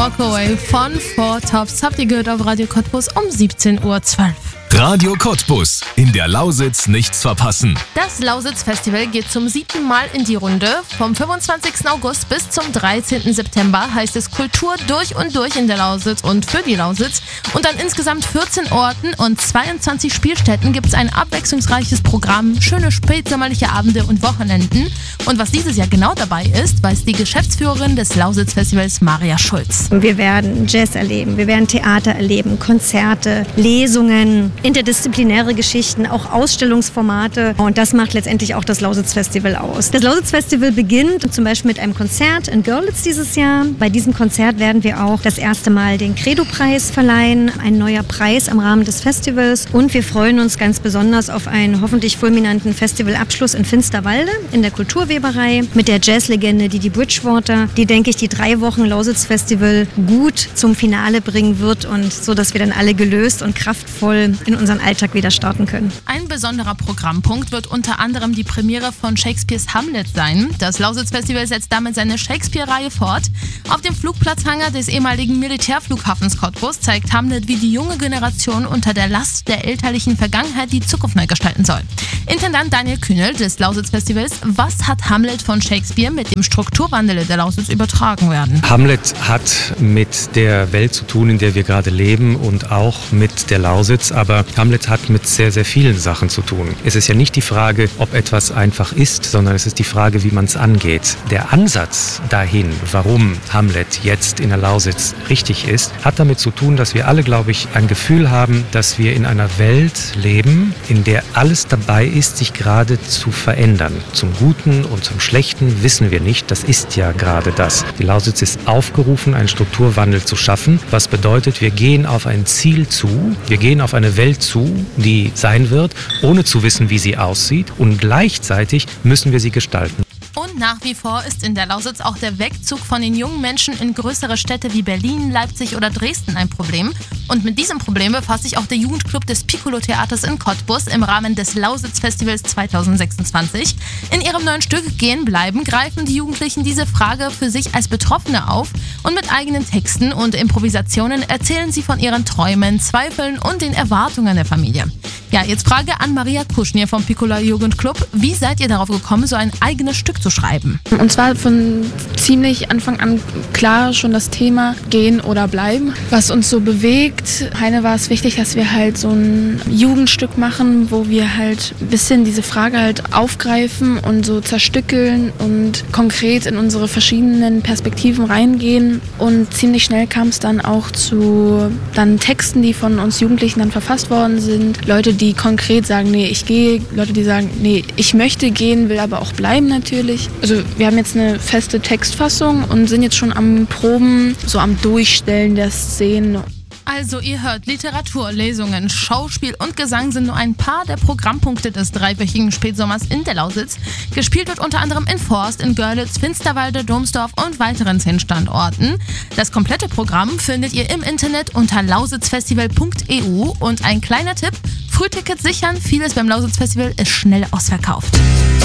Walk Away von Four Tops habt ihr gehört auf Radio Cottbus um 17:12 Uhr. Radio Cottbus. In der Lausitz nichts verpassen. Das Lausitz-Festival geht zum 7. Mal in die Runde. Vom 25. August bis zum 13. September heißt es Kultur durch und durch in der Lausitz und für die Lausitz. Und an insgesamt 14 Orten und 22 Spielstätten gibt es ein abwechslungsreiches Programm, schöne spätsommerliche Abende und Wochenenden. Und was dieses Jahr genau dabei ist, weiß die Geschäftsführerin des Lausitz-Festivals, Maria Schulz. Wir werden Jazz erleben, wir werden Theater erleben, Konzerte, Lesungen, interdisziplinäre Geschichten, auch Ausstellungsformate. Und das macht letztendlich auch das Lausitz-Festival aus. Das Lausitz-Festival beginnt zum Beispiel mit einem Konzert in Görlitz dieses Jahr. Bei diesem Konzert werden wir auch das erste Mal den Credo-Preis verleihen, ein neuer Preis im Rahmen des Festivals. Und wir freuen uns ganz besonders auf einen hoffentlich fulminanten Festivalabschluss in Finsterwalde in der Kulturweberei mit der Jazzlegende Didi Bridgewater, die, denke ich, die 3 Wochen Lausitz-Festival gut zum Finale bringen wird und so, dass wir dann alle gelöst und kraftvoll in unseren Alltag wieder starten können. Ein besonderer Programmpunkt wird unter anderem die Premiere von Shakespeares Hamlet sein. Das Lausitz-Festival setzt damit seine Shakespeare-Reihe fort. Auf dem Flugplatzhangar des ehemaligen Militärflughafens Cottbus zeigt Hamlet, wie die junge Generation unter der Last der elterlichen Vergangenheit die Zukunft neu gestalten soll. Intendant Daniel Kühnel des Lausitz-Festivals: Was hat Hamlet von Shakespeare mit dem Strukturwandel der Lausitz übertragen werden? Hamlet hat mit der Welt zu tun, in der wir gerade leben und auch mit der Lausitz, aber Hamlet hat mit sehr, sehr vielen Sachen zu tun. Es ist ja nicht die Frage, ob etwas einfach ist, sondern es ist die Frage, wie man es angeht. Der Ansatz dahin, warum Hamlet jetzt in der Lausitz richtig ist, hat damit zu tun, dass wir alle, glaube ich, ein Gefühl haben, dass wir in einer Welt leben, in der alles dabei ist, sich gerade zu verändern. Zum Guten und zum Schlechten wissen wir nicht. Das ist ja gerade das. Die Lausitz ist aufgerufen, einen Strukturwandel zu schaffen, was bedeutet, wir gehen auf ein Ziel zu, wir gehen auf eine Welt zu, die sein wird, ohne zu wissen, wie sie aussieht, und gleichzeitig müssen wir sie gestalten. Und nach wie vor ist in der Lausitz auch der Wegzug von den jungen Menschen in größere Städte wie Berlin, Leipzig oder Dresden ein Problem. Und mit diesem Problem befasst sich auch der Jugendclub des Piccolo-Theaters in Cottbus im Rahmen des Lausitz-Festivals 2026. In ihrem neuen Stück Gehen bleiben greifen die Jugendlichen diese Frage für sich als Betroffene auf und mit eigenen Texten und Improvisationen erzählen sie von ihren Träumen, Zweifeln und den Erwartungen der Familie. Ja, jetzt Frage an Maria Kuschnier vom Piccolo Jugendclub. Wie seid ihr darauf gekommen, so ein eigenes Stück zu schreiben? Und zwar von ziemlich Anfang an klar schon das Thema Gehen oder Bleiben. Was uns so bewegt, Heine war es wichtig, dass wir halt so ein Jugendstück machen, wo wir halt ein bisschen diese Frage halt aufgreifen und so zerstückeln und konkret in unsere verschiedenen Perspektiven reingehen. Und ziemlich schnell kam es dann auch zu dann Texten, die von uns Jugendlichen dann verfasst worden sind. Leute, die konkret sagen, nee, ich gehe. Leute, die sagen, nee, ich möchte gehen, will aber auch bleiben natürlich. Also wir haben jetzt eine feste Textfassung und sind jetzt schon am Proben, so am Durchstellen der Szenen. Also ihr hört, Literatur, Lesungen, Schauspiel und Gesang sind nur ein paar der Programmpunkte des 3-wöchigen Spätsommers in der Lausitz. Gespielt wird unter anderem in Forst, in Görlitz, Finsterwalde, Domsdorf und weiteren 10 Standorten. Das komplette Programm findet ihr im Internet unter lausitzfestival.eu und ein kleiner Tipp: Frühtickets sichern, vieles beim Lausitzfestival ist schnell ausverkauft.